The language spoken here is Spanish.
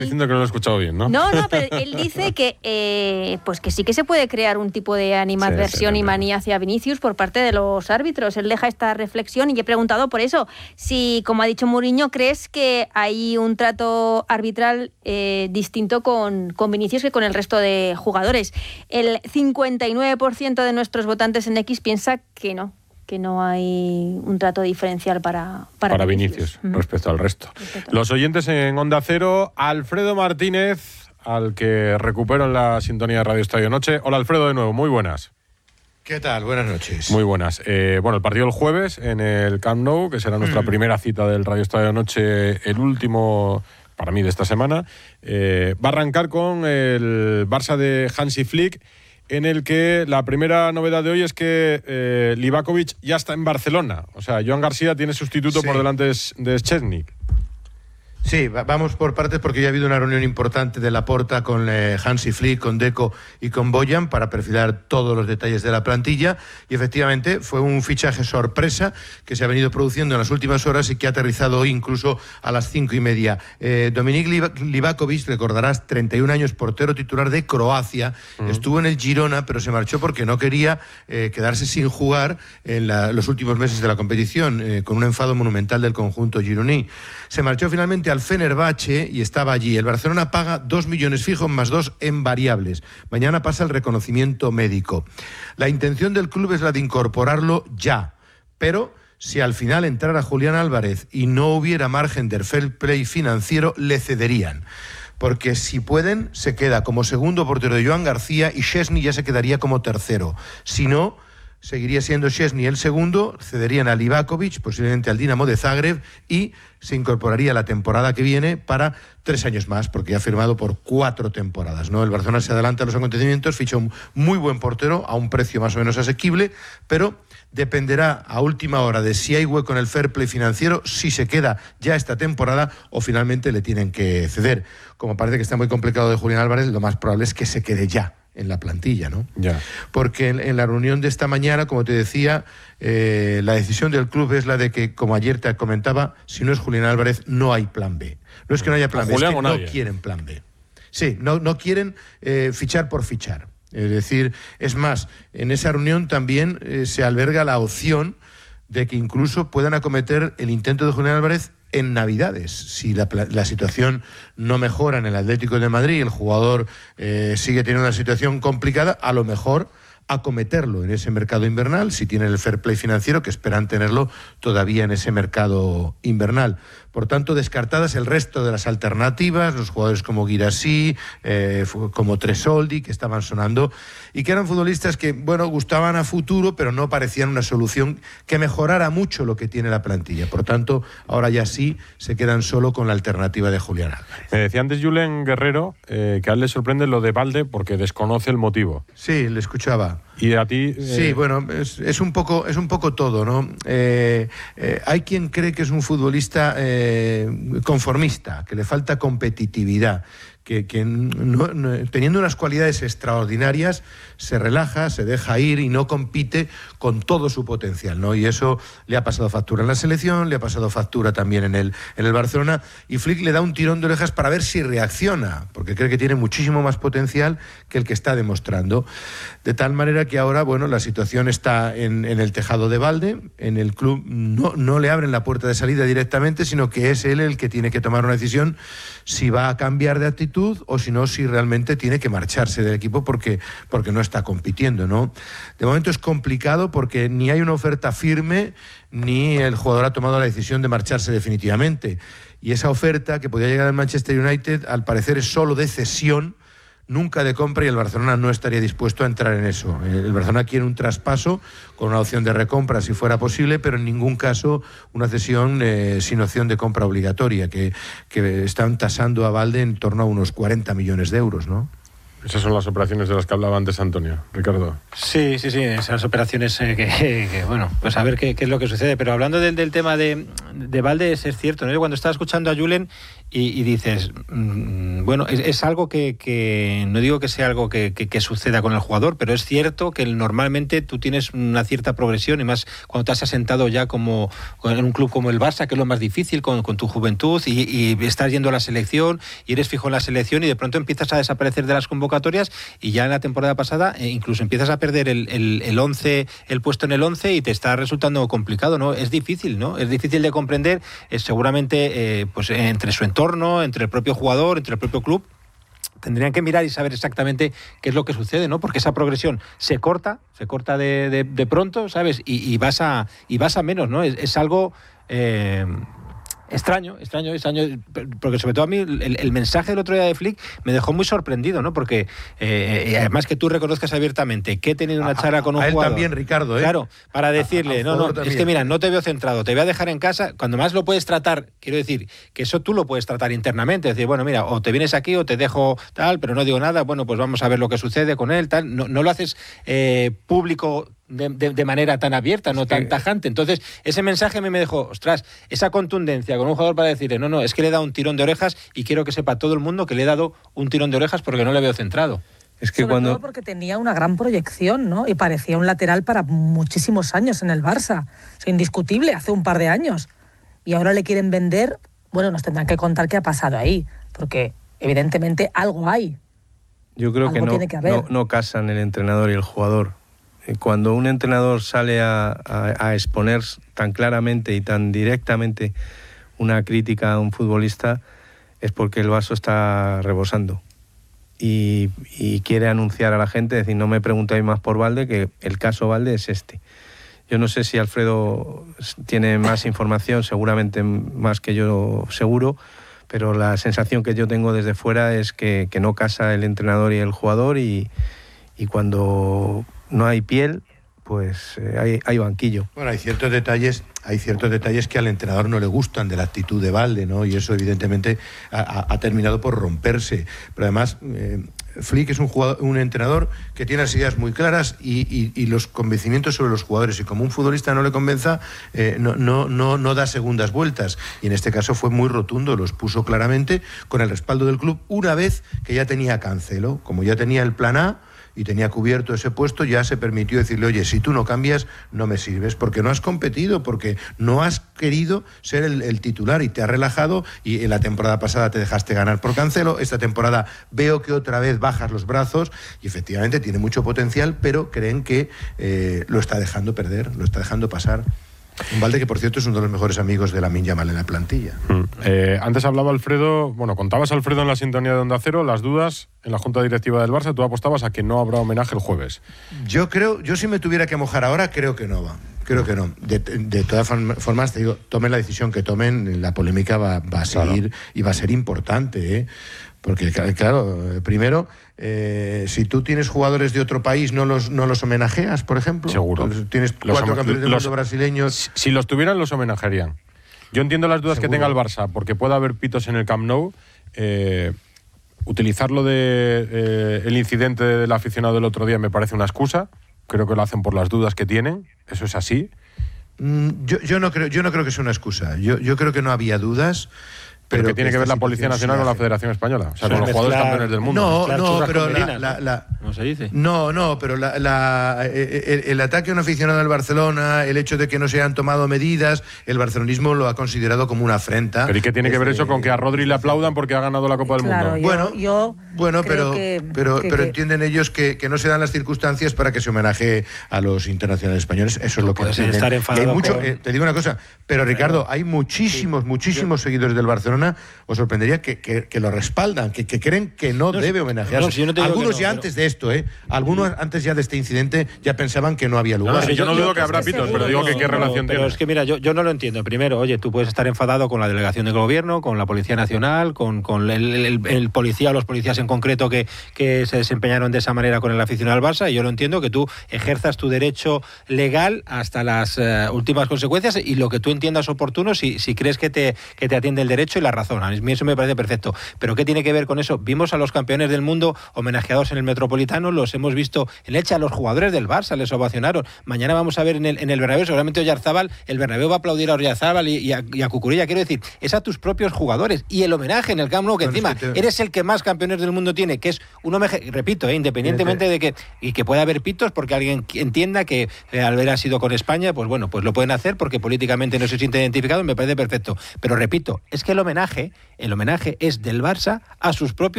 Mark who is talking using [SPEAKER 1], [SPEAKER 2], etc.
[SPEAKER 1] Diciendo que no lo he escuchado bien, ¿no?
[SPEAKER 2] No, pero él dice que pues que sí que se puede crear un tipo de animadversión y manía hacia Vinicius por parte de los árbitros. Él deja esta reflexión y he preguntado por eso, si, como ha dicho Mourinho, ¿crees que hay un trato arbitral distinto con Vinicius que con el resto de jugadores? El 59% de nuestros votantes en X piensa que no hay un trato diferencial para
[SPEAKER 1] Vinicius respecto al resto. Los oyentes en Onda Cero, Alfredo Martínez, al que recupero en la sintonía de Radio Estadio Noche. Hola Alfredo, de nuevo, muy buenas.
[SPEAKER 3] ¿Qué tal? Buenas noches.
[SPEAKER 1] Muy buenas. Bueno, el partido el jueves en el Camp Nou, que será nuestra primera cita del Radio Estadio Noche, el último para mí de esta semana, va a arrancar con el Barça de Hansi Flick, en el que la primera novedad de hoy es que Livakovic ya está en Barcelona. O sea, Joan García tiene sustituto por delante de Szczęsny.
[SPEAKER 3] Sí, vamos por partes porque ya ha habido una reunión importante de Laporta con Hansi Flick, con Deco y con Bojan para perfilar todos los detalles de la plantilla, y efectivamente fue un fichaje sorpresa que se ha venido produciendo en las últimas horas y que ha aterrizado hoy incluso a las 5:30. Dominik Livakovic, recordarás, 31 años, portero titular de Croacia, estuvo en el Girona pero se marchó porque no quería quedarse sin jugar en los últimos meses de la competición, con un enfado monumental del conjunto gironí. Se marchó finalmente al Fenerbahce y estaba allí. El Barcelona paga 2 millones fijos más 2 en variables. Mañana pasa el reconocimiento médico. La intención del club es la de incorporarlo ya, pero si al final entrara Julián Álvarez y no hubiera margen de fair play financiero, le cederían. Porque si pueden, se queda como segundo portero de Joan García y Szczęsny ya se quedaría como tercero. Si no, seguiría siendo Szczęsny el segundo, cederían a Livakovic, posiblemente al Dinamo de Zagreb, y se incorporaría la temporada que viene para 3 años más, porque ya ha firmado por 4 temporadas, ¿no? El Barcelona se adelanta a los acontecimientos, ficha un muy buen portero a un precio más o menos asequible, pero dependerá a última hora de si hay hueco en el fair play financiero, si se queda ya esta temporada o finalmente le tienen que ceder. Como parece que está muy complicado de Julián Álvarez, lo más probable es que se quede ya en la plantilla, ¿no?
[SPEAKER 1] Ya.
[SPEAKER 3] Porque en la reunión de esta mañana, como te decía, la decisión del club es la de que, como ayer te comentaba, si no es Julián Álvarez, no hay plan B. No es que no haya plan B, es que no quieren plan B. Sí, no quieren fichar por fichar. Es decir, es más, en esa reunión también se alberga la opción de que incluso puedan acometer el intento de Julián Álvarez en Navidades. Si la situación no mejora en el Atlético de Madrid y el jugador sigue teniendo una situación complicada, a lo mejor acometerlo en ese mercado invernal, si tienen el fair play financiero, que esperan tenerlo todavía en ese mercado invernal. Por tanto, descartadas el resto de las alternativas, los jugadores como Guirassy, como Tresoldi, que estaban sonando, y que eran futbolistas que, bueno, gustaban a futuro, pero no parecían una solución que mejorara mucho lo que tiene la plantilla. Por tanto, ahora ya sí se quedan solo con la alternativa de Julián Álvarez.
[SPEAKER 1] Me decía antes Julen Guerrero que a él le sorprende lo de Balde porque desconoce el motivo.
[SPEAKER 3] Sí, le escuchaba.
[SPEAKER 1] ¿Y a ti?
[SPEAKER 3] Sí, bueno, es un poco todo, ¿no? Hay quien cree que es un futbolista conformista, que le falta competitividad, que teniendo unas cualidades extraordinarias se relaja, se deja ir y no compite con todo su potencial, ¿no? Y eso le ha pasado factura en la selección, le ha pasado factura también en el Barcelona, y Flick le da un tirón de orejas para ver si reacciona, porque cree que tiene muchísimo más potencial que el que está demostrando. De tal manera que ahora, bueno, la situación está en el tejado de balde, en el club no le abren la puerta de salida directamente, sino que es él el que tiene que tomar una decisión si va a cambiar de actitud o si no, si realmente tiene que marcharse del equipo porque no está compitiendo, ¿no? De momento es complicado porque ni hay una oferta firme ni el jugador ha tomado la decisión de marcharse definitivamente. Y esa oferta que podía llegar al Manchester United, al parecer es solo de cesión, nunca de compra, y el Barcelona no estaría dispuesto a entrar en eso. El Barcelona quiere un traspaso con una opción de recompra si fuera posible, pero en ningún caso una cesión sin opción de compra obligatoria, que están tasando a Balde en torno a unos 40 millones de euros, ¿no?
[SPEAKER 1] Esas son las operaciones de las que hablaba antes Antonio. Ricardo.
[SPEAKER 4] Sí, esas operaciones que bueno, pues a ver qué es lo que sucede. Pero hablando del tema de Balde, es cierto, ¿no? Yo cuando estaba escuchando a Julen, y dices, bueno, es algo que no digo que sea algo que suceda con el jugador, pero es cierto que normalmente tú tienes una cierta progresión, y más cuando te has asentado ya como en un club como el Barça, que es lo más difícil con tu juventud, y estás yendo a la selección y eres fijo en la selección, y de pronto empiezas a desaparecer de las convocatorias, y ya en la temporada pasada incluso empiezas a perder el 11, el puesto en el 11, y te está resultando complicado, ¿no? Es difícil, ¿no? Es difícil de comprender, seguramente pues entre su entorno, entre el propio jugador, entre el propio club, tendrían que mirar y saber exactamente qué es lo que sucede, ¿no? Porque esa progresión se corta de pronto, ¿sabes? Y vas a menos, ¿no? Es algo extraño, porque sobre todo a mí el mensaje del otro día de Flick me dejó muy sorprendido, ¿no? Porque además que tú reconozcas abiertamente que he tenido una charla con un jugador.
[SPEAKER 3] A él también, Ricardo, ¿eh?
[SPEAKER 4] Claro, para decirle, no,
[SPEAKER 3] también.
[SPEAKER 4] es que mira, no te veo centrado, te voy a dejar en casa. Cuando más lo puedes tratar, quiero decir, que eso tú lo puedes tratar internamente, decir, bueno, mira, o te vienes aquí o te dejo tal, pero no digo nada, bueno, pues vamos a ver lo que sucede con él, tal. No lo haces público de manera tan abierta, no tan tajante. Entonces, ese mensaje a mí me dejó, ostras, esa contundencia con un jugador para decirle, no, es que le he dado un tirón de orejas, y quiero que sepa todo el mundo que le he dado un tirón de orejas porque no le veo centrado.
[SPEAKER 5] Es que todo porque tenía una gran proyección, ¿no? Y parecía un lateral para muchísimos años en el Barça. O sea, indiscutible, hace un par de años. Y ahora le quieren vender, bueno, nos tendrán que contar qué ha pasado ahí, porque evidentemente algo hay.
[SPEAKER 6] Yo creo que no casan el entrenador y el jugador. Cuando un entrenador sale a exponer tan claramente y tan directamente una crítica a un futbolista, es porque el vaso está rebosando y quiere anunciar a la gente, decir, no me preguntéis más por Valde, que el caso Valde es este. Yo no sé si Alfredo tiene más información, seguramente más que yo seguro, pero la sensación que yo tengo desde fuera es que no casa el entrenador y el jugador, y cuando no hay piel, pues hay banquillo.
[SPEAKER 3] Bueno, hay ciertos detalles que al entrenador no le gustan de la actitud de Valde, ¿no? Y eso evidentemente ha terminado por romperse. Pero además, Flick es un entrenador que tiene las ideas muy claras y los convencimientos sobre los jugadores. Y como un futbolista no le convenza, no da segundas vueltas. Y en este caso fue muy rotundo, los puso claramente con el respaldo del club, una vez que ya tenía a Cancelo, como ya tenía el plan A y tenía cubierto ese puesto, ya se permitió decirle, oye, si tú no cambias, no me sirves, porque no has competido, porque no has querido ser el titular y te has relajado, y en la temporada pasada te dejaste ganar por Cancelo, esta temporada veo que otra vez bajas los brazos, y efectivamente tiene mucho potencial, pero creen que lo está dejando perder, lo está dejando pasar. Un Valde que, por cierto, es uno de los mejores amigos de Lamine Yamal en la plantilla.
[SPEAKER 1] Antes hablaba Alfredo, contabas, Alfredo, en la sintonía de Onda Cero, las dudas en la Junta Directiva del Barça. Tú apostabas a que no habrá homenaje el jueves.
[SPEAKER 3] Yo si me tuviera que mojar ahora, creo que no va. Creo que no. De todas formas, te digo, tomen la decisión que tomen, la polémica va a seguir, claro, y va a ser importante, ¿eh? Porque, claro, primero, si tú tienes jugadores de otro país, ¿no los homenajeas, por ejemplo?
[SPEAKER 1] Seguro.
[SPEAKER 3] Tienes 4 campeones del mundo brasileños.
[SPEAKER 1] Si los tuvieran, los homenajearían. Yo entiendo las dudas que tenga el Barça, porque puede haber pitos en el Camp Nou. Utilizarlo el incidente del aficionado del otro día me parece una excusa. Creo que lo hacen por las dudas que tienen. Eso es así.
[SPEAKER 3] Yo no creo que sea una excusa. Yo creo que no había dudas.
[SPEAKER 1] Pero que tiene que ver la Policía Nacional con la Federación Española. O sea, con los jugadores campeones del mundo.
[SPEAKER 3] No, pero
[SPEAKER 4] ¿cómo se dice?
[SPEAKER 3] No, pero el ataque a un aficionado del Barcelona, el hecho de que no se hayan tomado medidas, el barcelonismo lo ha considerado como una afrenta.
[SPEAKER 1] Pero ¿y qué tiene que ver eso con que a Rodri le aplaudan porque ha ganado la Copa del Mundo? Pero entienden ellos que no se dan las circunstancias para que se homenaje a los internacionales españoles. Eso es lo que entienden.
[SPEAKER 4] Estar enfadado
[SPEAKER 3] te digo una cosa, pero Ricardo, hay muchísimos seguidores del Barcelona. Os sorprendería que lo respaldan, que creen que no debe homenajearse. Algunos ya antes de esto, algunos antes ya de este incidente ya pensaban que no había lugar.
[SPEAKER 1] Yo no dudo que habrá pitos, pero digo que qué relación tiene.
[SPEAKER 4] Pero es que mira, yo no lo entiendo. Primero, oye, tú puedes estar enfadado con la delegación del gobierno, con la Policía Nacional, con el policía o los policías en concreto que se desempeñaron de esa manera con el aficionado al Barça, y yo lo entiendo, que tú ejerzas tu derecho legal hasta las últimas consecuencias, y lo que tú entiendas oportuno, si crees que te atiende el derecho y la la razón. A mí eso me parece perfecto. Pero ¿qué tiene que ver con eso? Vimos a los campeones del mundo homenajeados en el Metropolitano, los hemos visto en Elche, a los jugadores del Barça les ovacionaron. Mañana vamos a ver en el Bernabéu, seguramente Oyarzábal, el Bernabéu va a aplaudir a Oyarzábal y a Cucurella. Quiero decir, es a tus propios jugadores. Y el homenaje en el Camp Nou, que encima eres el que más campeones del mundo tiene, que es un homenaje, repito, independientemente de que pueda haber pitos, porque alguien entienda que al haber sido con España, pues bueno, pues lo pueden hacer porque políticamente no se siente identificado, me parece perfecto. Pero repito, es que el homenaje es del Barça a sus propios